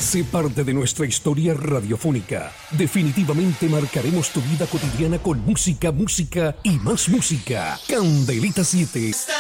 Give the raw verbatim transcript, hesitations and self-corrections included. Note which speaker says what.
Speaker 1: Sé parte de nuestra historia radiofónica. Definitivamente marcaremos tu vida cotidiana con música, música y más música. Candelita siete.